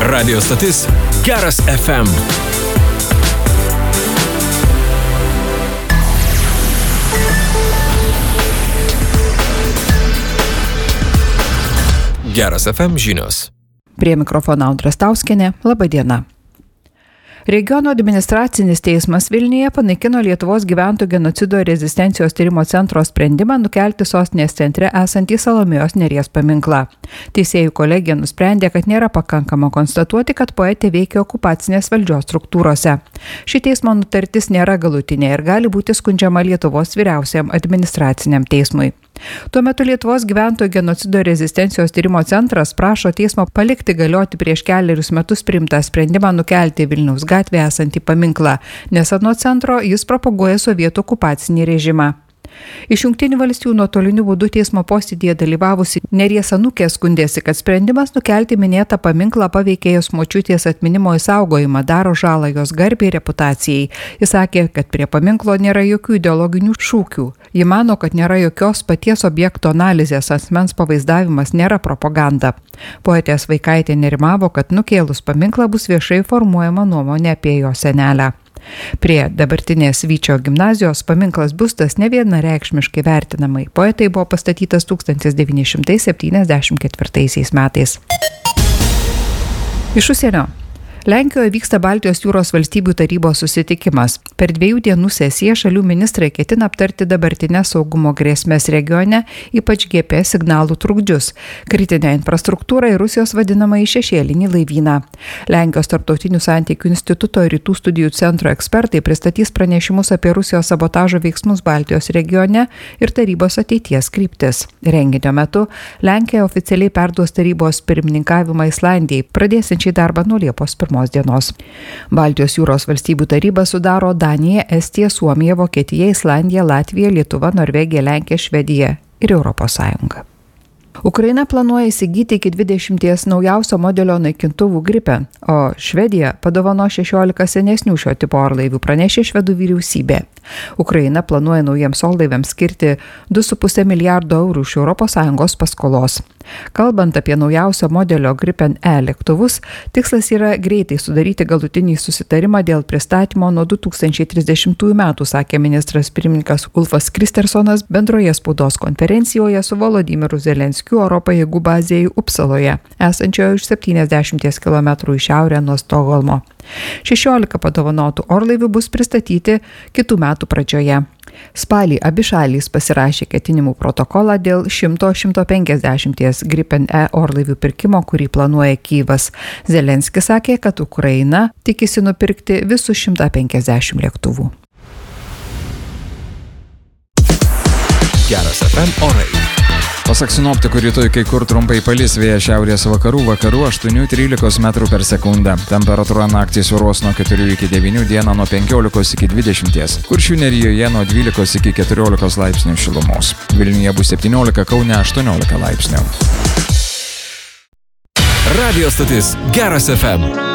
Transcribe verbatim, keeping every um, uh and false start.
Radio stotis Geras F M. Geras F M žinios. Prie mikrofono Audra Stauskienė. Labą dieną. Regiono administracinis teismas Vilniuje panaikino Lietuvos gyventojų genocido ir rezistencijos tyrimo centro sprendimą nukelti sostinės centre esantį Salomėjos Nėries paminklą. Teisėjų kolegija nusprendė, kad nėra pakankama konstatuoti, kad poetė veikia okupacinės valdžios struktūrose. Ši teismo nutartis nėra galutinė ir gali būti skundžiama Lietuvos vyriausiam administraciniam teismui. Tuo metu Lietuvos gyventojų genocido ir rezistencijos tyrimo centras prašo teismo palikti galioti prieš kelerius metus priimtą sprendimą nukelti Vilniaus gatvėje esantį paminklą, nes anot centro jis propaguoja sovietų okupacinį režimą. Iš Jungtinių valstijų nuotoliniu būdu teismo posėdyje dalyvavusi Nėries anūkė skundėsi, kad sprendimas nukelti minėtą paminklą paveikė jos močiutės atminimo išsaugojimą, daro žalą jos garbei ir reputacijai. Jis sakė, kad prie paminklo nėra jokių ideologinių šūkių. Ji mano, kad nėra jokios paties objekto analizės, asmens pavaizdavimas nėra propaganda. Poetės Vaikaitė nerimavo, kad nukėlus paminklą bus viešai formuojama nuomonė apie jo senelę. Prie dabartinės Vyčio gimnazijos paminklas biustas nevienareikšmiškai vertinamai. Poetai buvo pastatytas tūkstantis devyni šimtai septyniasdešimt ketvirtaisiais metais. Iš užsienio. Lenkijoje vyksta Baltijos jūros valstybių tarybos susitikimas. Per dviejų dienų sesiją šalių ministrai ketina aptarti dabartinės saugumo grėsmės regione, ypač G P S signalų trukdžius, kritinę infrastruktūrą ir Rusijos vadinamąjį šešėlinį laivyną. Lenkijos tarptautinių santykių instituto rytų studijų centro ekspertai pristatys pranešimus apie Rusijos sabotažo veiksmus Baltijos regione ir tarybos ateities kryptis. Renginio metu Lenkija oficialiai perduos tarybos pirmininkavimą Islandijai, pradėsiančiai darbą nuo Liepos pirmos dienos. Baltijos jūros valstybių tarybą sudaro Danija, Estija, Suomija, Vokietija, Islandija, Latvija, Lietuva, Norvegija, Lenkija, Švedija ir Europos Sąjunga. Ukraina planuoja įsigyti iki dvidešimties naujausio modelio naikintuvų Gripen, o Švedija padovano šešiolika senesnių šio tipo orlaivių, pranešė švedų vyriausybė. Ukraina planuoja naujiems orlaiviams skirti du su puse milijardo eurų iš Europos Sąjungos paskolos. Kalbant apie naujausio modelio Gripen E lėktuvus, tikslas yra greitai sudaryti galutinį susitarimą dėl pristatymo nuo du tūkstančiai trisdešimtųjų metų, sakė ministras pirmininkas Ulfas Kristersonas bendroje spaudos konferencijoje su Volodymyru Zelenskiu oro pajėgų bazėje Upsaloje, esančioje už septyniasdešimties kilometrų į šiaurę nuo Stokholmo. šešiolika padovanotų orlaivių bus pristatyti kitų metų pradžioje. Spalį abi šalys pasirašė ketinimų protokolą dėl šimto - šimto penkiasdešimties Gripen E orlaivių pirkimo, kurį planuoja Kyjivas. Zelenskis sakė, kad Ukraina tikisi nupirkti visus šimtą penkiasdešimt lėktuvų. Geras F M orai. Pasak sinoptikų, rytoj kai kur trumpai palis, vėjas šiaurės vakarų, vakarų aštuoni trylikos metrų per sekundę. Temperatūra naktį svyruos nuo keturių iki devynių, dieną nuo penkiolikos iki dvidešimties. Kuršių nerijoje nuo dvylikos iki keturiolikos laipsnių šilumos. Vilniuje bus septyniolika, Kaune aštuoniolika laipsnių. Radio stotis Geras F M.